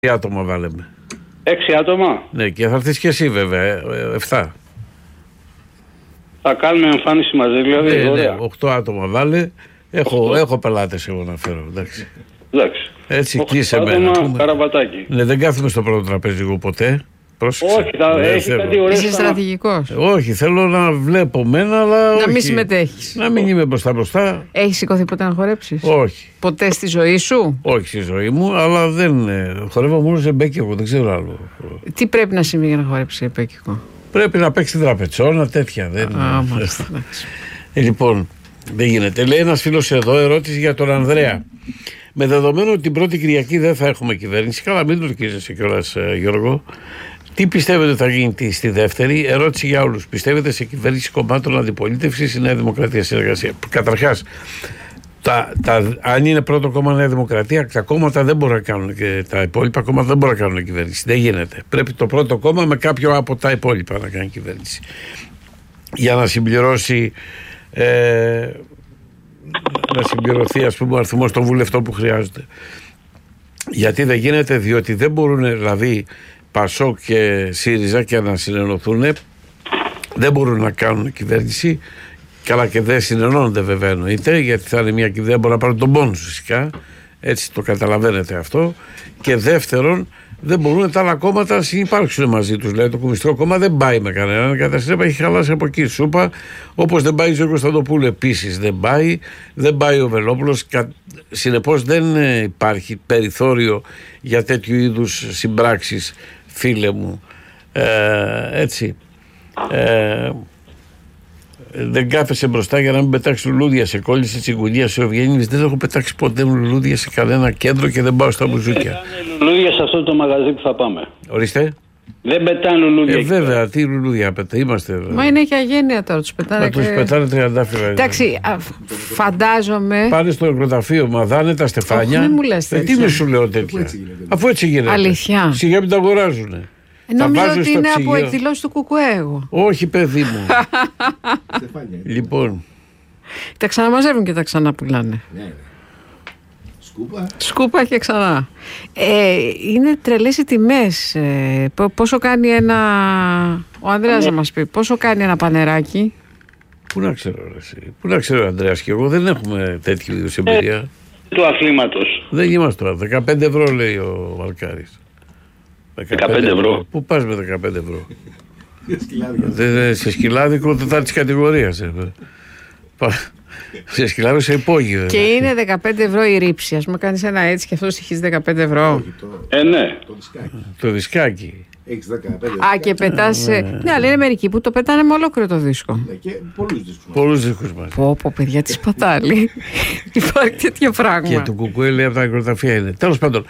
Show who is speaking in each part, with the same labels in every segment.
Speaker 1: άτομα βάλεμε.
Speaker 2: 6 άτομα.
Speaker 1: Ναι, και θα έρθεις και εσύ βέβαια, 7.
Speaker 2: Θα κάνουμε εμφάνιση μαζί, δηλαδή.
Speaker 1: Ναι, 8 άτομα βάλε. Έχω πελάτες εγώ να φέρω, εντάξει. Έτσι κλείσε εμένα.
Speaker 2: Καραβατάκι.
Speaker 1: Ναι, δεν κάθομαι στο πρώτο τραπέζι εγώ ποτέ. Πρόσεξε.
Speaker 2: Όχι, έχει κάτι ωραίο.
Speaker 3: Είσαι στρατηγικός.
Speaker 1: Όχι, θέλω να βλέπω μένα, αλλά
Speaker 3: να μην συμμετέχεις.
Speaker 1: Να μην είμαι μπροστά.
Speaker 3: Έχεις σηκωθεί ποτέ να χορέψεις?
Speaker 1: Όχι.
Speaker 3: Ποτέ στη ζωή σου?
Speaker 1: Όχι στη ζωή μου, αλλά δεν χορεύω μόνο σε μπέκικο, δεν ξέρω άλλο.
Speaker 3: Τι πρέπει να συμβεί για να χορέψεις σε μπέκικο?
Speaker 1: Πρέπει να παίξει τραπετσόνα, τέτοια.
Speaker 3: Μάλιστα.
Speaker 1: Λοιπόν, δεν γίνεται. Λέει ένας φίλος εδώ, ερώτηση για τον Ανδρέα. Με δεδομένο ότι την πρώτη Κυριακή δεν θα έχουμε κυβέρνηση, καλά μην το ορκίζεσαι κιόλας, Γιώργο. Τι πιστεύετε θα γίνει στη δεύτερη? Ερώτηση για όλους. Πιστεύετε σε κυβέρνηση κομμάτων αντιπολίτευσης ή Νέα Δημοκρατία συνεργασία? Καταρχάς, αν είναι πρώτο κόμμα Νέα Δημοκρατία, τα κόμματα δεν μπορούν να κάνουν και τα υπόλοιπα κόμματα δεν μπορούν να κάνουν κυβέρνηση. Δεν γίνεται. Πρέπει το πρώτο κόμμα με κάποιο από τα υπόλοιπα να κάνει κυβέρνηση. Για να συμπληρώσει. Να συμπληρωθεί, ας πούμε, ο αριθμός των βουλευτών που χρειάζεται. Γιατί δεν γίνεται? Διότι δεν μπορούν, δηλαδή, Πασόκ και ΣΥΡΙΖΑ και να συνενωθούν, δεν μπορούν να κάνουν κυβέρνηση. Καλά, και δεν συνενώνονται βέβαια, εννοείται, γιατί θα είναι μια κυβέρνηση, δεν μπορούν να πάρουν τον πόνο φυσικά. Έτσι το καταλαβαίνετε αυτό. Και δεύτερον, δεν μπορούν τα άλλα κόμματα να συνυπάρξουν μαζί τους. Δηλαδή, το Κομμουνιστικό Κόμμα δεν πάει με κανέναν. Κατά συνέπεια, έχει χαλάσει από εκεί. Σούπα, όπως δεν πάει ο Κωνσταντοπούλου, επίσης δεν πάει. Δεν πάει ο Βελόπουλος. Συνεπώς, δεν υπάρχει περιθώριο για τέτοιου είδους συμπράξεις, φίλε μου. Έτσι. Δεν κάθεσαι μπροστά για να μην πετάξει λουλούδια. Σε κόλλησε τσιγκουνία, σε Ευγέννης. Δεν έχω πετάξει ποτέ λουλούδια σε κανένα κέντρο και δεν πάω στα μπουζούκια.
Speaker 2: Λουλούδια σε αυτό το μαγαζί που θα πάμε.
Speaker 1: Ορίστε.
Speaker 2: Δεν πετάνε λουλούδια.
Speaker 1: Βέβαια, τι λουλούδια είμαστε.
Speaker 3: Μα είναι και αγένεια τώρα, τους πετάνε.
Speaker 1: Τους πετάνε τριαντάφυλλα.
Speaker 3: Εντάξει, φαντάζομαι.
Speaker 1: Πάνε στο νεκροταφείο, μαδάνε τα στεφάνια.
Speaker 3: Δεν μου λες τέτοια.
Speaker 1: Τι μη σου λέω τέτοια. Αφού έτσι γίνεται.
Speaker 3: Αλήθεια.
Speaker 1: Σιγά μην τα αγοράζουνε.
Speaker 3: Νομίζω ότι είναι από εκδηλώσεις του Κουκουέ εγώ.
Speaker 1: Όχι, παιδί μου. Λοιπόν.
Speaker 3: Τα ξαναμαζεύουν και τα ξαναπουλάνε. Σκούπα και ξανά. Είναι τρελές οι τιμές. Πόσο κάνει ένα... Ο Ανδρέας να μας πει. Πόσο κάνει ένα πανεράκι?
Speaker 1: Πού να ξέρω εσύ. Πού να ξέρω, Ανδρέας και εγώ. Δεν έχουμε τέτοιου είδους εμπειρία.
Speaker 2: Του αθλήματος.
Speaker 1: Δεν είμαστε τώρα. 15 ευρώ λέει ο Βαλκάρης.
Speaker 2: 15 ευρώ.
Speaker 1: Πού πας με 15 ευρώ? Σε σκυλάδικο τετάρτης κατηγορίας. Σε σκυλάδικο σε υπόγειο.
Speaker 3: Και είναι 15 ευρώ η ρήψη. Ας πούμε κάνεις ένα έτσι και αυτός έχεις 15 ευρώ.
Speaker 2: Ναι.
Speaker 1: Το δισκάκι.
Speaker 4: Έχεις 15.
Speaker 3: Α, και πετάς. Ναι, αλλά είναι μερικοί που το πετάνε με ολόκληρο το δίσκο.
Speaker 4: Και
Speaker 1: πολλούς δίσκους μας.
Speaker 3: Πω, παιδιά, τη σπατάλη. Υπάρχει τέτοιο πράγμα.
Speaker 1: Και το Κουκουέ λέει από τα νεκροταφεία είναι. Τέλος πάντων.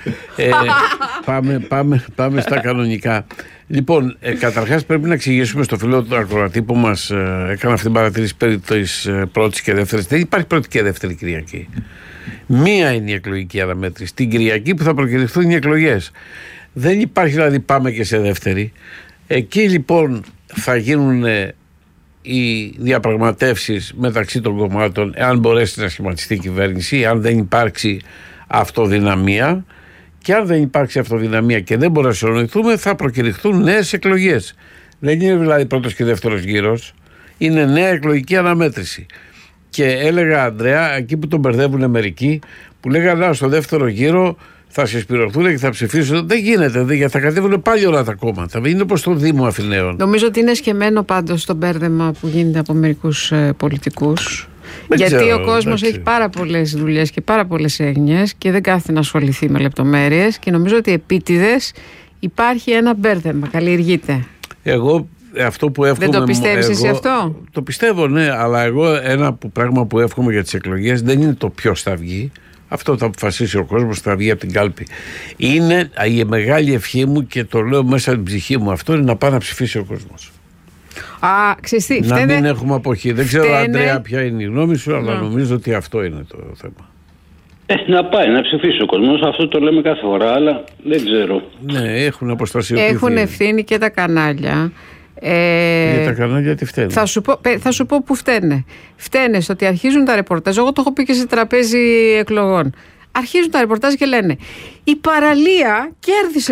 Speaker 1: Πάμε στα κανονικά. Λοιπόν, καταρχάς πρέπει να εξηγήσουμε στο φίλο του ακροατή που μας έκανε αυτή την παρατήρηση περί της πρώτης και δεύτερης. Δεν υπάρχει πρώτη και δεύτερη Κυριακή. Μία είναι η εκλογική αναμέτρηση. Την Κυριακή που θα προκηρυχθούν οι εκλογές. Δεν υπάρχει δηλαδή πάμε και σε δεύτερη. Εκεί λοιπόν θα γίνουν οι διαπραγματεύσεις μεταξύ των κομμάτων, εάν μπορέσει να σχηματιστεί η κυβέρνηση, αν δεν υπάρξει αυτοδυναμία. Και αν δεν υπάρξει αυτοδυναμία και δεν μπορούμε να συνοηθούμε, θα προκηρυχθούν νέες εκλογές. Δεν είναι δηλαδή πρώτος και δεύτερος γύρος. Είναι νέα εκλογική αναμέτρηση. Και έλεγα, Ανδρέα, εκεί που τον μπερδεύουν μερικοί, που λέγανε στο δεύτερο γύρο θα συσπηρωθούν και θα ψηφίσουν. Δεν γίνεται, γιατί θα κατέβουν πάλι όλα τα κόμματα. Δεν είναι όπως το Δήμο Αθηναίων.
Speaker 3: Νομίζω ότι είναι σκεμμένο πάντως το μπέρδεμα που γίνεται από μερικούς πολιτικούς. Γιατί
Speaker 1: ξέρω,
Speaker 3: ο κόσμος έχει πάρα πολλές δουλειές και πάρα πολλές έγνοιες και δεν κάθεται να ασχοληθεί με λεπτομέρειες και νομίζω ότι επίτηδες υπάρχει ένα μπέρδεμα, καλλιεργείται.
Speaker 1: Εγώ αυτό που εύχομαι.
Speaker 3: Δεν το πιστεύεις εσύ αυτό?
Speaker 1: Το πιστεύω, ναι, αλλά εγώ ένα πράγμα που εύχομαι για τις εκλογές δεν είναι το ποιος θα βγει. Αυτό θα αποφασίσει ο κόσμος, θα βγει από την κάλπη. Είναι η μεγάλη ευχή μου και το λέω μέσα από την ψυχή μου. Αυτό είναι να πάει να ψηφίσει ο κόσμος. Να μην έχουμε αποχή. Δεν ξέρω, Ανδρέα, ποια είναι η γνώμη σου, αλλά νομίζω ότι αυτό είναι το θέμα.
Speaker 2: Να πάει να ψηφίσει ο κόσμος. Αυτό το λέμε κάθε φορά, αλλά δεν ξέρω.
Speaker 1: Ναι, έχουν αποστασιοποιηθεί.
Speaker 3: Έχουν ευθύνη και τα κανάλια.
Speaker 1: Για τα κανάλια τι φταίνε?
Speaker 3: Θα σου πω που φταίνε. Φταίνε στο ότι αρχίζουν τα ρεπορτάζ. Εγώ το έχω πει και σε τραπέζι εκλογών. αρχίζουν τα ρεπορτάζ και λένε η παραλία κέρδισε